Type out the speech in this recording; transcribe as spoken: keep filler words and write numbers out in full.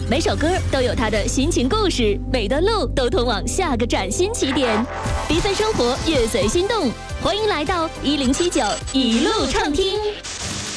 每首歌都有它的心情故事，每段路都通往下个崭新起点。缤纷生活，乐随心动，欢迎来到一零七九一路畅听。